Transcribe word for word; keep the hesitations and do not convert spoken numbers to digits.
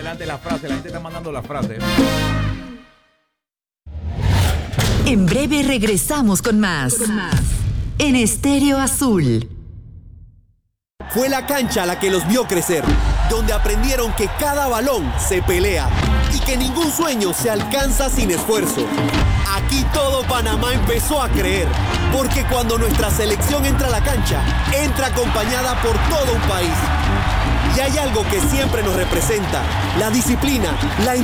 Adelante la frase, la gente está mandando la frase. En breve regresamos con más. Con más. En Estéreo Azul. Fue la cancha la que los vio crecer, donde aprendieron que cada balón se pelea y que ningún sueño se alcanza sin esfuerzo. Aquí todo Panamá empezó a creer, porque cuando nuestra selección entra a la cancha, entra acompañada por todo un país. Y hay algo que siempre nos representa: la disciplina, la